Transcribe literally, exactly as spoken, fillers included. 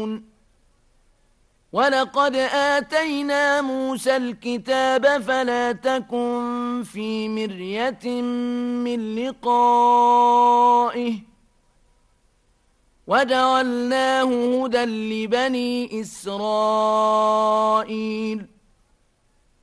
يعلمون ولقد آتينا موسى الكتاب فلا تكن في مرية من لقائه وجعلناه هدى لبني إسرائيل